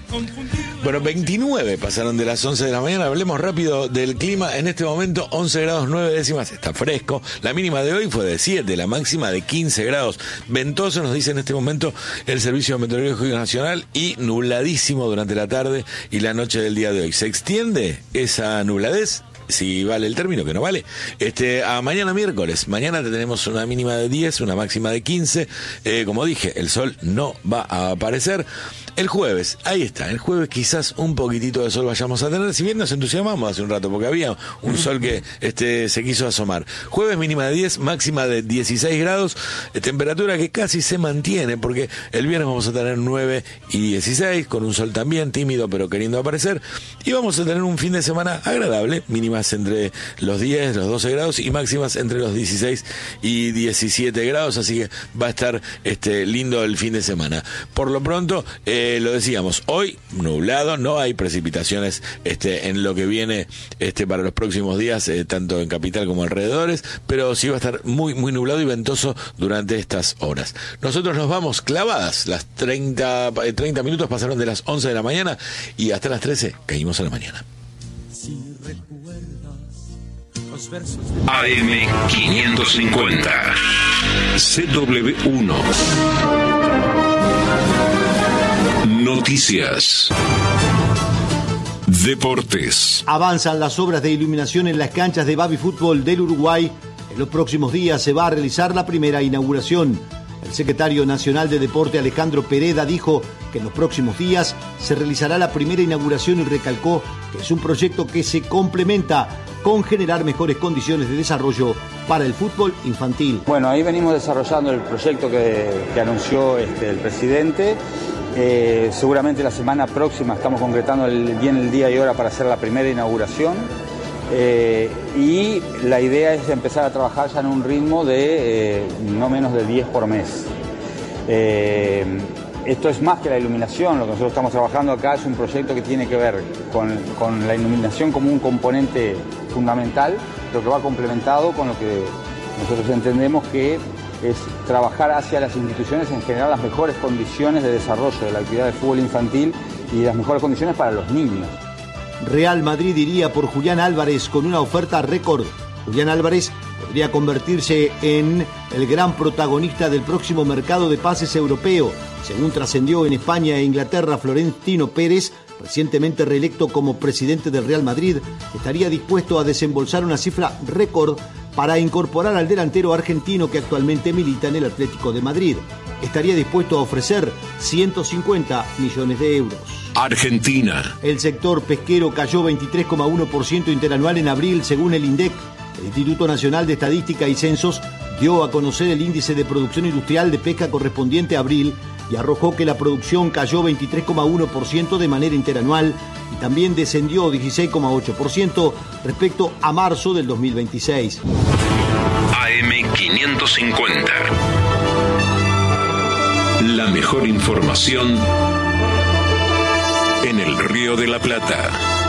Bueno, 29 pasaron de las 11 de la mañana. Hablemos rápido del clima. En este momento 11 grados 9 décimas, está fresco. La mínima de hoy fue de 7, la máxima de 15 grados. Ventoso, nos dice en este momento el Servicio Meteorológico Nacional, y nubladísimo durante la tarde y la noche del día de hoy. ¿Se extiende esa nubladez? Si vale el término, que no vale, a mañana miércoles. Mañana tenemos una mínima de 10, una máxima de 15. Como dije, el sol no va a aparecer. El jueves, ahí está, el jueves quizás un poquitito de sol vayamos a tener, si bien nos entusiasmamos hace un rato, porque había un sol que se quiso asomar. Jueves mínima de 10, máxima de 16 grados, temperatura que casi se mantiene, porque el viernes vamos a tener 9 y 16, con un sol también tímido, pero queriendo aparecer, y vamos a tener un fin de semana agradable, mínimas entre los 10, los 12 grados, y máximas entre los 16 y 17 grados, así que va a estar lindo el fin de semana. Por lo pronto, lo decíamos, hoy nublado, no hay precipitaciones en lo que viene para los próximos días, tanto en capital como alrededores, pero sí va a estar muy, muy nublado y ventoso durante estas horas. Nosotros nos vamos clavadas, las 30 minutos pasaron de las 11 de la mañana y hasta las 13 caímos a la mañana. Si recuerdas los versos AM550 CW1 Noticias. Deportes. Avanzan las obras de iluminación en las canchas de Baby Fútbol del Uruguay. En los próximos días se va a realizar la primera inauguración. El secretario nacional de Deporte, Alejandro Pereda, dijo que en los próximos días se realizará la primera inauguración y recalcó que es un proyecto que se complementa con generar mejores condiciones de desarrollo para el fútbol infantil. Bueno, ahí venimos desarrollando el proyecto que anunció el presidente. Seguramente la semana próxima estamos concretando bien el día y hora para hacer la primera inauguración, y la idea es empezar a trabajar ya en un ritmo de no menos de 10 por mes. Esto es más que la iluminación. Lo que nosotros estamos trabajando acá es un proyecto que tiene que ver con la iluminación como un componente fundamental, pero que va complementado con lo que nosotros entendemos que es trabajar hacia las instituciones en generar las mejores condiciones de desarrollo de la actividad de fútbol infantil y las mejores condiciones para los niños. Real Madrid iría por Julián Álvarez con una oferta récord. Julián Álvarez podría convertirse en el gran protagonista del próximo mercado de pases europeo. Según trascendió en España e Inglaterra, Florentino Pérez, recientemente reelecto como presidente del Real Madrid, estaría dispuesto a desembolsar una cifra récord para incorporar al delantero argentino que actualmente milita en el Atlético de Madrid. Estaría dispuesto a ofrecer 150 millones de euros. Argentina. El sector pesquero cayó 23,1% interanual en abril, según el INDEC. El Instituto Nacional de Estadística y Censos dio a conocer el índice de producción industrial de pesca correspondiente a abril y arrojó que la producción cayó 23,1% de manera interanual y también descendió 16,8% respecto a marzo del 2026. AM550. La mejor información en el Río de la Plata.